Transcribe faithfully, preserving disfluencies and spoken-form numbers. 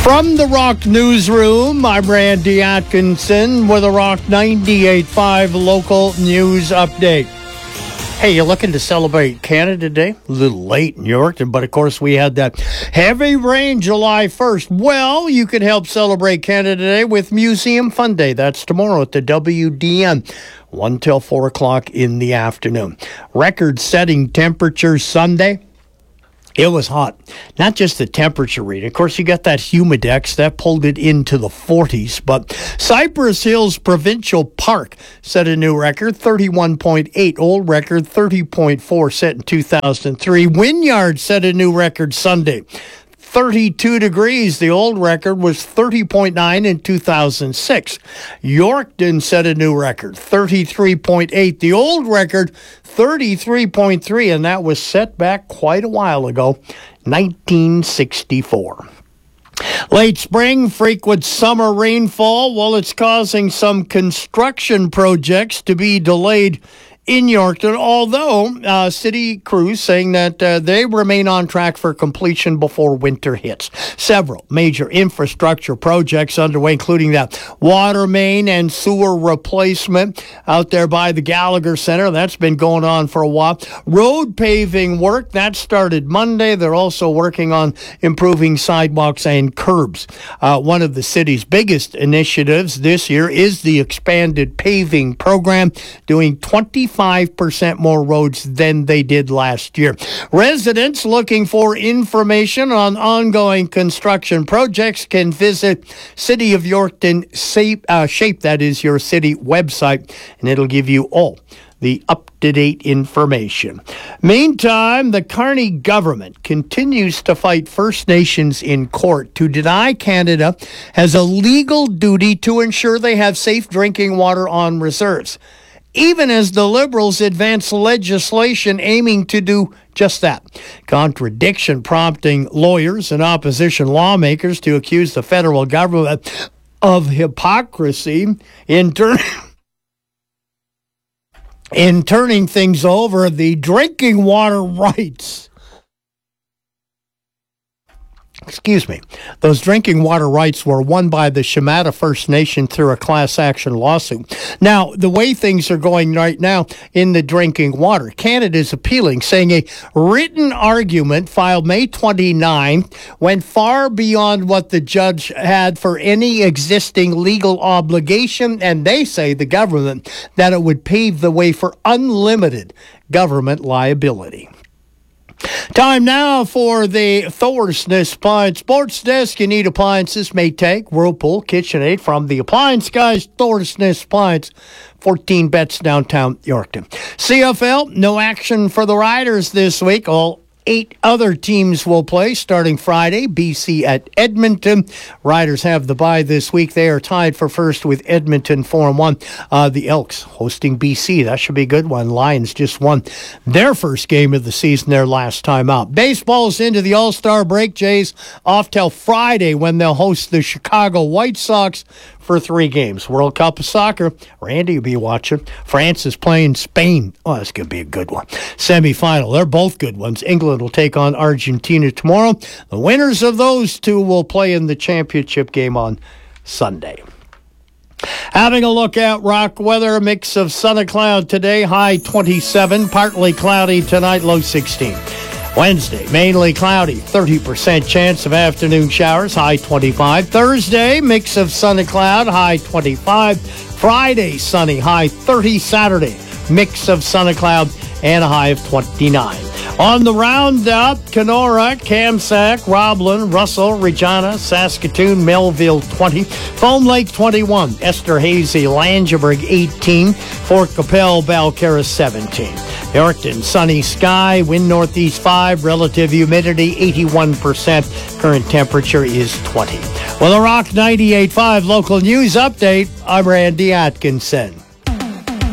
From the Rock Newsroom, I'm Randy Atkinson with a Rock ninety-eight point five local news update. Hey, you looking to celebrate Canada Day? A little late in Yorkton, but of course we had that heavy rain July first. Well, you can help celebrate Canada Day with Museum Fun Day. That's tomorrow at the W D N, one till four o'clock in the afternoon. Record-setting temperatures Sunday. It was hot. Not just the temperature reading. Of course, you got that humidex. That pulled it into the forties. But Cypress Hills Provincial Park set a new record, thirty-one point eight. Old record, thirty point four, set in two thousand three. Wynyard set a new record Sunday, thirty-two degrees. The old record was thirty point nine in two thousand six. Yorkton set a new record, thirty-three point eight. The old record, thirty-three point three, and that was set back quite a while ago, nineteen sixty-four. Late spring, frequent summer rainfall, well, it's causing some construction projects to be delayed in Yorkton, although uh, city crews saying that uh, they remain on track for completion before winter hits. Several major infrastructure projects underway, including that water main and sewer replacement out there by the Gallagher Center. That's been going on for a while. Road paving work, that started Monday. They're also working on improving sidewalks and curbs. Uh, one of the city's biggest initiatives this year is the expanded paving program, doing twenty-five percent more roads than they did last year. Residents looking for information on ongoing construction projects can visit City of Yorkton Shape, uh, Shape, that is your city website, and it'll give you all the up-to-date information. Meantime, the Carney government continues to fight First Nations in court to deny Canada has a legal duty to ensure they have safe drinking water on reserves, even as the Liberals advance legislation aiming to do just that. Contradiction prompting lawyers and opposition lawmakers to accuse the federal government of hypocrisy in turn. in turning things over the drinking water rights. Excuse me. Those drinking water rights were won by the Shemata First Nation through a class action lawsuit. Now, the way things are going right now in the drinking water, Canada is appealing, saying a written argument filed May twenty-ninth went far beyond what the judge had for any existing legal obligation, and they say, the government, that it would pave the way for unlimited government liability. Time now for the Thorsness Appliance Sports Desk. You need appliances, Maytag, Whirlpool, KitchenAid from the Appliance Guys, Thorsness Appliance, fourteen bets downtown Yorkton. C F L, no action for the Riders this week. All eight other teams will play starting Friday. B C at Edmonton. Riders have the bye this week. They are tied for first with Edmonton four and one. Uh, the Elks hosting B C. That should be a good one. Lions just won their first game of the season their last time out. Baseball's into the All-Star break. Jays off till Friday when they'll host the Chicago White Sox for three games. World Cup of Soccer, Randy will be watching. France is playing Spain. Oh, that's going to be a good one. Semi-final, they're both good ones. England will take on Argentina tomorrow. The winners of those two will play in the championship game on Sunday. Having a look at rock weather, a mix of sun and cloud today, high twenty-seven, partly cloudy tonight, low sixteen. Wednesday, mainly cloudy, thirty percent chance of afternoon showers, high twenty-five. Thursday, mix of sun and cloud, high twenty-five. Friday, sunny, high thirty. Saturday, mix of sun and cloud, and a high of twenty-nine. On the roundup, Kenora, Kamsack, Roblin, Russell, Regina, Saskatoon, Melville twenty, Foam Lake twenty-one, Esterhazy, Langeberg eighteen, Fort Capel, Balcarres seventeen. Yorkton, sunny sky, wind northeast five, relative humidity eighty-one percent, current temperature is twenty. Well, the Rock ninety-eight point five local news update, I'm Randy Atkinson.